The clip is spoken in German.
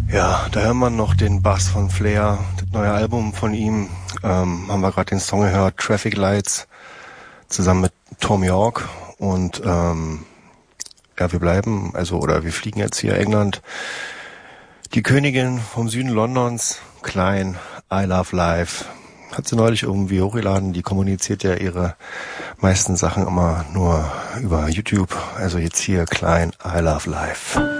Ja, da hört man noch den Bass von Flair, das neue Album von ihm. Haben wir gerade den Song gehört, Traffic Lights, zusammen mit Tom York. Und ja, wir fliegen jetzt hier England. Die Königin vom Süden Londons, Klein, I Love Life, hat sie neulich irgendwie hochgeladen. Die kommuniziert ja ihre meisten Sachen immer nur über YouTube. Also jetzt hier Klein, I Love Life.